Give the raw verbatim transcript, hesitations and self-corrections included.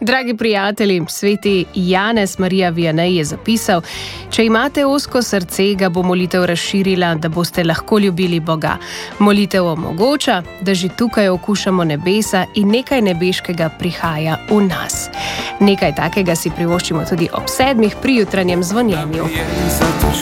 Dragi prijatelji, sveti Janez Marija Vianney je zapisal: če imate ozko srce, ga bo molitev razširila, da boste lahko ljubili Boga. Molitev omogoča, da že tukaj okušamo nebesa in nekaj nebeškega prihaja v nas. Nekaj takega si privoščimo tudi ob sedmih pri jutranjem zvonjenju.